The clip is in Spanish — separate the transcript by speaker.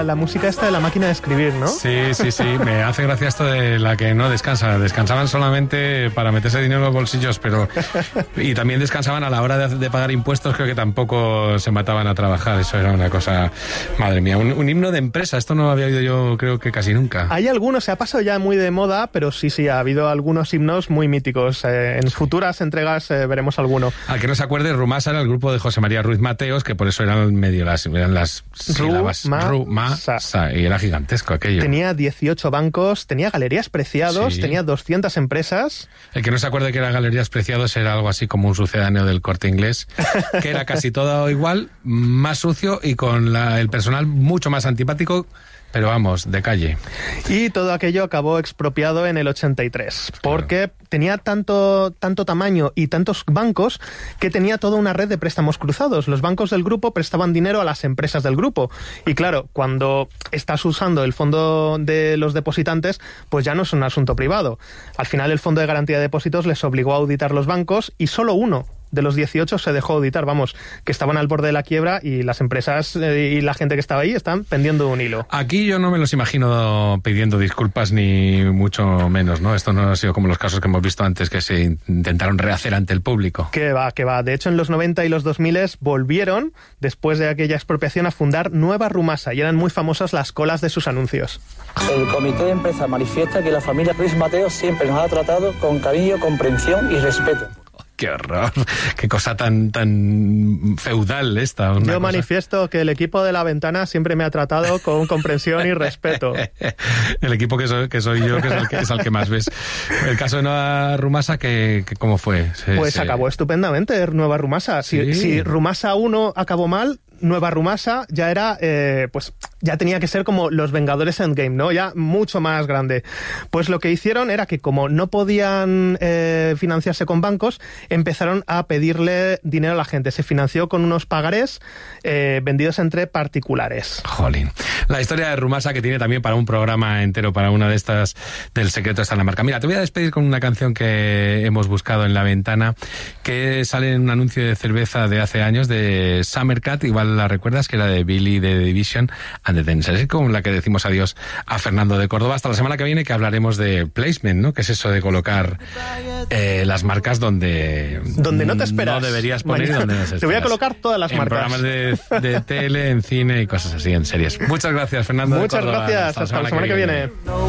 Speaker 1: la música esta de la máquina de escribir, ¿no?
Speaker 2: Sí. Me hace gracia esto de la que no descansa. Descansaban solamente para meterse dinero en los bolsillos, pero... Y también descansaban a la hora de pagar impuestos, creo que tampoco se mataban a trabajar. Eso era una cosa... Madre mía, un himno de empresa. Esto no lo había oído yo, creo que casi nunca.
Speaker 1: Hay algunos, se ha pasado ya muy de moda, pero sí, ha habido algunos himnos muy míticos. En futuras entregas veremos alguno.
Speaker 2: Al que no se acuerde, Rumasa era el grupo de José María Ruiz Mateos, que por eso eran las sílabas Rumasa, y era gigantesco aquello.
Speaker 1: Tenía 18 bancos, tenía Galerías Preciados,
Speaker 2: sí.
Speaker 1: Tenía 200 empresas.
Speaker 2: El que no se acuerde que era Galerías Preciados era algo así como un sucedáneo del Corte Inglés, que era casi todo igual, más sucio y con el personal mucho más antipático, pero vamos, de calle.
Speaker 1: Y todo aquello acabó expropiado en el 83, porque tenía tanto tamaño y tantos bancos que tenía toda una red de préstamos cruzados. Los bancos del grupo prestaban dinero a las empresas del grupo. Y claro, cuando estás usando el fondo de los depositantes, pues ya no es un asunto privado. Al final el Fondo de Garantía de Depósitos les obligó a auditar los bancos y solo uno de los 18 se dejó auditar, que estaban al borde de la quiebra y las empresas y la gente que estaba ahí están pendiendo un hilo.
Speaker 2: Aquí yo no me los imagino pidiendo disculpas ni mucho menos, ¿no? Esto no ha sido como los casos que hemos visto antes que se intentaron rehacer ante el público.
Speaker 1: Que va. De hecho, en los 90 y los 2000 volvieron, después de aquella expropiación, a fundar Nueva Rumasa y eran muy famosas las colas de sus anuncios.
Speaker 3: El comité de empresa manifiesta que la familia Ruiz Mateos siempre nos ha tratado con cariño, comprensión y respeto.
Speaker 2: ¡Qué horror! ¡Qué cosa tan feudal esta!
Speaker 1: Yo manifiesto que el equipo de La Ventana siempre me ha tratado con comprensión y respeto.
Speaker 2: El equipo que soy yo, que es al que más ves. El caso de Nueva Rumasa, ¿cómo fue?
Speaker 1: Acabó estupendamente Nueva Rumasa. Si Rumasa 1 acabó mal, Nueva Rumasa ya era, ya tenía que ser como los Vengadores Endgame, ¿no? Ya mucho más grande. Pues lo que hicieron era que como no podían financiarse con bancos, empezaron a pedirle dinero a la gente. Se financió con unos pagarés vendidos entre particulares.
Speaker 2: Jolín. La historia de Rumasa, que tiene también para un programa entero, para una de estas del secreto está en la marca. Mira, te voy a despedir con una canción que hemos buscado en La Ventana, que sale en un anuncio de cerveza de hace años de Summer Cat, igual la recuerdas, que era de Billy de The Division and the Dancers, es con la que decimos adiós a Fernando de Córdoba. Hasta la semana que viene, que hablaremos de placement, ¿no? Que es eso de colocar las marcas donde
Speaker 1: no te esperas.
Speaker 2: No deberías poner y donde no te
Speaker 1: Te voy a colocar todas las marcas.
Speaker 2: En programas de tele, en cine y cosas así, en series. Muchas gracias, Fernando de Córdoba.
Speaker 1: Muchas gracias. Hasta la semana que viene.